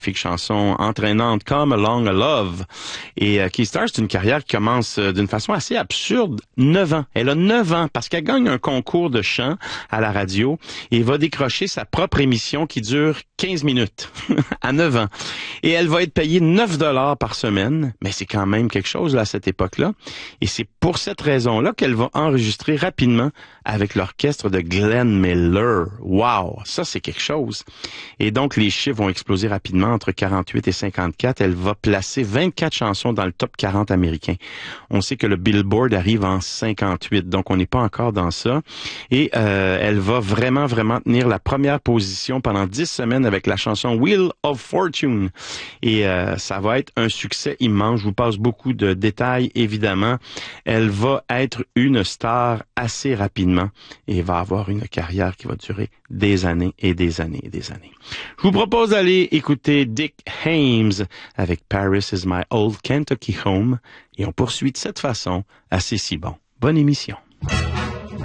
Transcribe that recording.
chanson entraînante Come Along Love. Et Keystar, c'est une carrière qui commence d'une façon assez absurde. 9 ans. Elle a 9 ans parce qu'elle gagne un concours de chant à la radio et va décrocher sa propre émission qui dure 15 minutes à 9 ans. Et elle va être payée 9 $ par semaine, mais c'est quand même quelque chose là, à cette époque-là. Et c'est pour cette raison-là qu'elle va enregistrer rapidement avec l'orchestre de Glenn Miller. Wow! Ça, c'est quelque chose. Et donc, les chiffres vont exploser rapidement entre 48 et 54. Elle va placer 24 chansons dans le top 40 américain. On sait que le Billboard arrive en 58, donc on n'est pas encore dans ça. Et elle va vraiment tenir la première position pendant 10 semaines avec la chanson Wheel of Fortune. Et ça va être un succès immense. Je vous passe beaucoup de détails, évidemment. Elle va être une star assez rapidement et va avoir une carrière qui va durer des années et des années et des années. Je vous propose d'aller écouter Dick Haymes avec Paris is my old Kentucky home et on poursuit de cette façon à C'est si bon. Bonne émission.